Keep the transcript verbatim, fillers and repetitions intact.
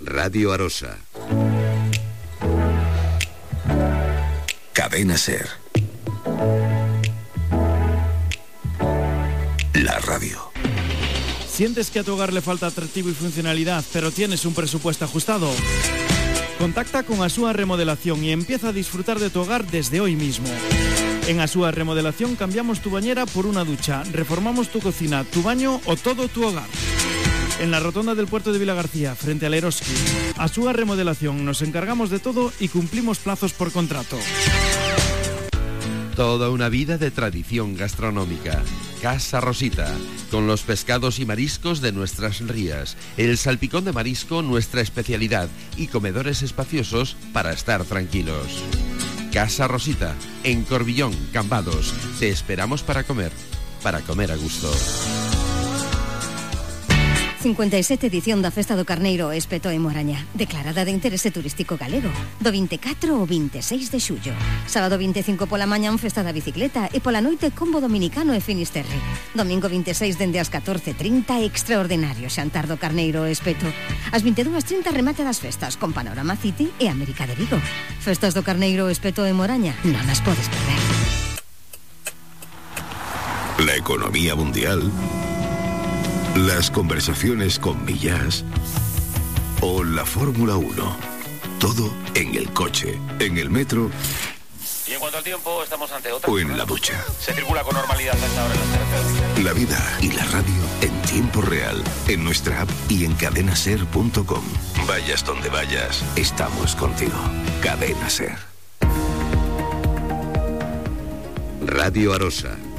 Radio Arosa. Cadena Ser. La radio. ¿Sientes que a tu hogar le falta atractivo y funcionalidad, pero tienes un presupuesto ajustado? Contacta con Asúa Remodelación y empieza a disfrutar de tu hogar desde hoy mismo. En Asúa Remodelación cambiamos tu bañera por una ducha, reformamos tu cocina, tu baño o todo tu hogar. En la rotonda del puerto de Vilagarcía, frente al Eroski. Asúa Remodelación, nos encargamos de todo y cumplimos plazos por contrato. Toda una vida de tradición gastronómica. Casa Rosita, con los pescados y mariscos de nuestras rías, el salpicón de marisco, nuestra especialidad, y comedores espaciosos para estar tranquilos. Casa Rosita, en Corbillón, Cambados. Te esperamos para comer, para comer a gusto. cincuenta e sete edición da Festa do Carneiro Espeto en Moraña, declarada de interese turístico galego, do vinte e catro ao vinte e seis de xullo. Sábado vinte e cinco pola mañan, festa da bicicleta, e pola noite combo dominicano e Finisterre. Domingo vinte e seis dende as catorce e trinta, extraordinario xantar do Carneiro Espeto. As vinte e dúas e trinta remate das festas, con Panorama City e América de Vigo. Festas do Carneiro Espeto en Moraña, non as podes perder. La economía mundial, las conversaciones con Millás o la Fórmula uno. Todo en el coche, en el metro. Y en cuanto al tiempo, estamos ante otra. O en la ducha. Se circula con normalidad hasta ahora en las carreteras. La vida y la radio en tiempo real, en nuestra app y en cadena ser punto com. Vayas donde vayas, estamos contigo. Cadena Ser. Radio Arosa.